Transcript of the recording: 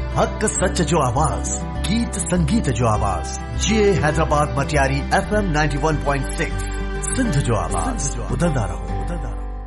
हक सच जो आवाज़, गीत संगीत जो आवाज़, ये हैदराबाद मटियारी FM 91.6 सिंध जो आवाज़ ॿुधंदा रहो।